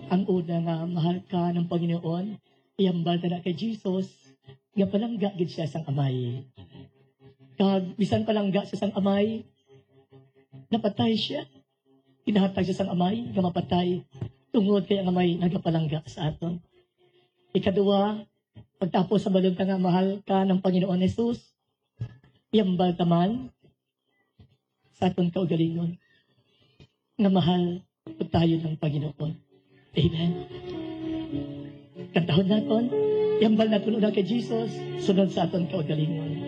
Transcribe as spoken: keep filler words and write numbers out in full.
Ang una nga, mahal ka ng Panginoon, iyambal na kay Jesus, nga palangga gid siya sang amay. Kag, bisan palangga siya sang amay, napatay siya. Kinahatag siya sang amay, nga mapatay, tungod kay ang amay nagapalangga sa aton. Ikaduwa, pagtapos sa balog nga mahal ka ng Panginoon Jesus, iyambal taman sa aton kaugalingon, nga mahal po tayo ng Panginoon. Amen. Kantahon naton, iyambal naton una kay Jesus, sunod sa aton kaugalingon.